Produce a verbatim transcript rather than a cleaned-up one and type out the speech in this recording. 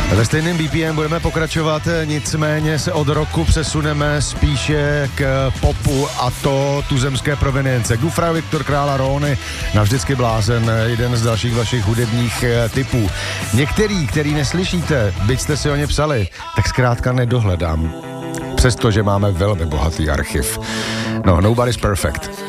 Ve stejném B P M budeme pokračovat, nicméně se od roku přesuneme spíše k popu, a to tuzemské provenience. Gufra, Viktor Krála, Róny, navždycky blázen, jeden z dalších vašich hudebních typů. Některý, který neslyšíte, byť jste si o ně psali, tak zkrátka nedohledám. Přestože máme velmi bohatý archiv. No, nobody's perfect.